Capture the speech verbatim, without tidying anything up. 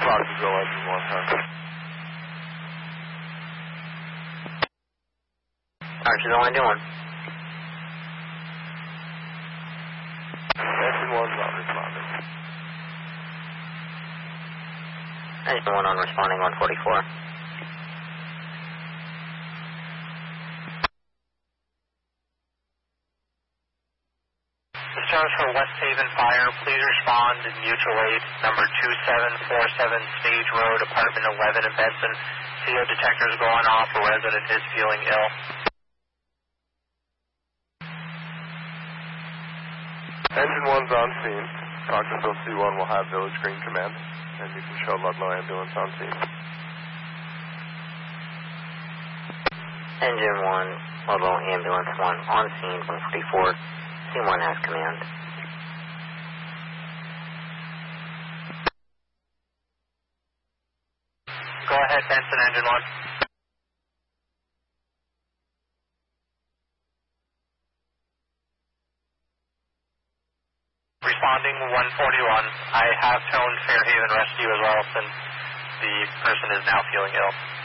Rockville engine one, huh? Rockville engine one. Engine one's not responding. Engine one on responding one forty-four. Discharge for West Haven Fire. Please respond in mutual aid. Number two seven four seven Stage Road, apartment eleven in Benson. C O detectors going off. A resident is feeling ill. Engine one's on scene. Rockville C one will have Village Green Command, and you can show Ludlow ambulance on scene. Engine one, Ludlow ambulance one on scene one forty-four. C one has command. Go ahead, Benson, engine one. Responding one forty-one. I have toned Fairhaven Rescue as well since the person is now feeling ill.